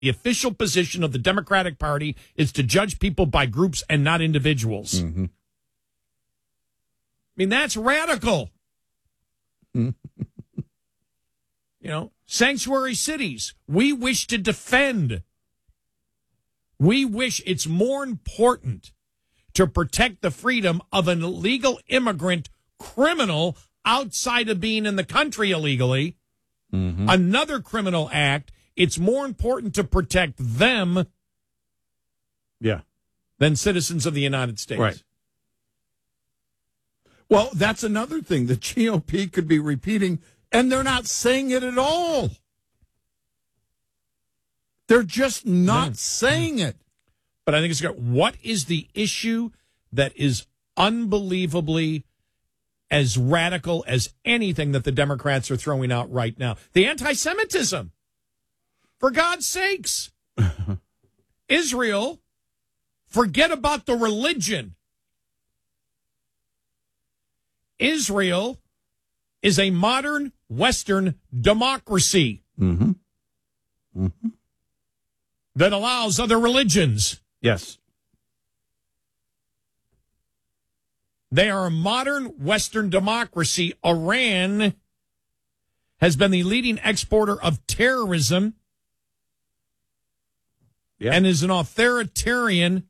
The official position of the Democratic Party is to judge people by groups and not individuals. Mm-hmm. I mean, that's radical. Sanctuary cities, we wish to defend. We wish it's more important to protect the freedom of an illegal immigrant criminal outside of being in the country illegally. Mm-hmm. Another criminal act. It's more important to protect them than citizens of the United States. Right. Well, that's another thing the GOP could be repeating, and they're not saying it at all. They're just not saying it. But I think it's what is the issue that is unbelievably as radical as anything that the Democrats are throwing out right now? The anti-Semitism. For God's sakes. Israel, forget about the religion. Israel is a modern Western democracy that allows other religions. Yes. They are a modern Western democracy. Iran has been the leading exporter of terrorism and is an authoritarian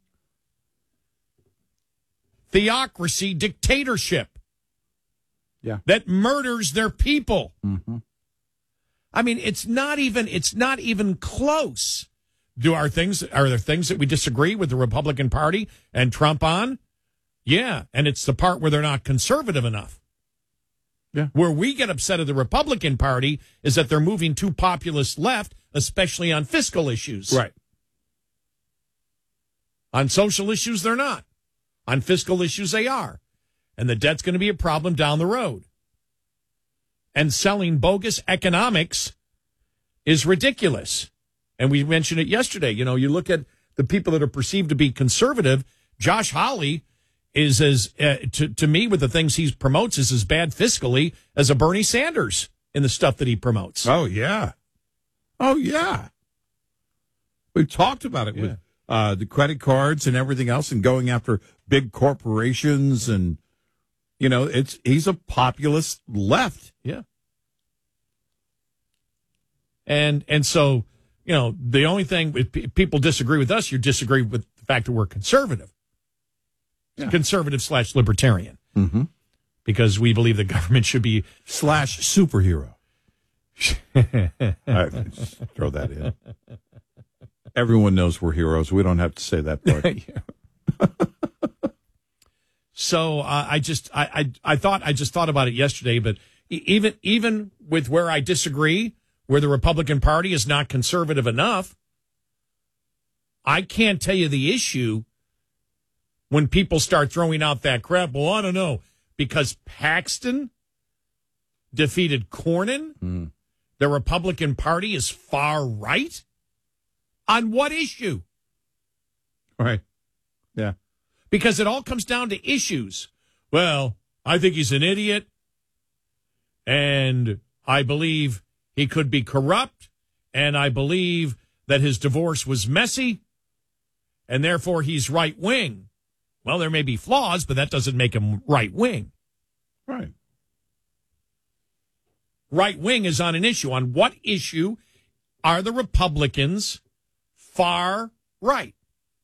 theocracy dictatorship that murders their people. Mm-hmm. I mean, it's not even close. Are there things that we disagree with the Republican Party and Trump on? Yeah, and it's the part where they're not conservative enough. Yeah. Where we get upset at the Republican Party is that they're moving too populist left, especially on fiscal issues. Right. On social issues, they're not. On fiscal issues, they are. And the debt's going to be a problem down the road. And selling bogus economics is ridiculous. And we mentioned it yesterday. You look at the people that are perceived to be conservative. Josh Hawley is to me, with the things he promotes, is as bad fiscally as a Bernie Sanders in the stuff that he promotes. Oh, yeah. We've talked about it with the credit cards and everything else, and going after big corporations, and he's a populist left. Yeah. And so, the only thing, if people disagree with us, you disagree with the fact that we're conservative. Yeah. Conservative/libertarian. Mm-hmm. Because we believe the government should be /superhero. Just throw that in. Everyone knows we're heroes. We don't have to say that part. So I just thought about it yesterday, but even with where I disagree, where the Republican Party is not conservative enough, I can't tell you the issue when people start throwing out that crap. Well, I don't know, because Paxton defeated Cornyn. The Republican Party is far right. On what issue? Right. Yeah. Because it all comes down to issues. Well, I think he's an idiot, and I believe he could be corrupt, and I believe that his divorce was messy, and therefore he's right-wing. Well, there may be flaws, but that doesn't make him right-wing. Right. Right-wing is on an issue. On what issue are the Republicans far right?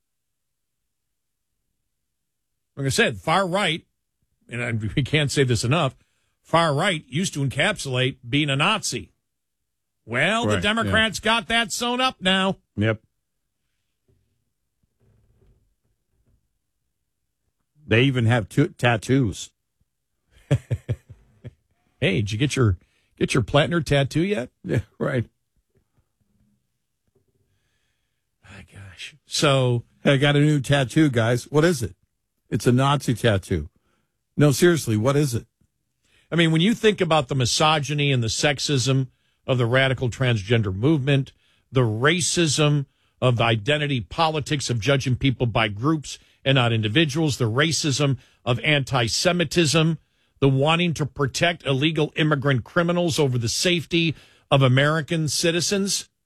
Like I said, far right, and we can't say this enough, far right used to encapsulate being a Nazi. Well, the Democrats got that sewn up now. Yep. They even have tattoos. Hey, did you get your Plattner tattoo yet? Yeah, right. My gosh. So I got a new tattoo, guys. What is it? It's a Nazi tattoo. No, seriously, what is it? I mean, when you think about the misogyny and the sexism of the radical transgender movement, the racism of the identity politics of judging people by groups and not individuals, the racism of anti-Semitism, the wanting to protect illegal immigrant criminals over the safety of American citizens,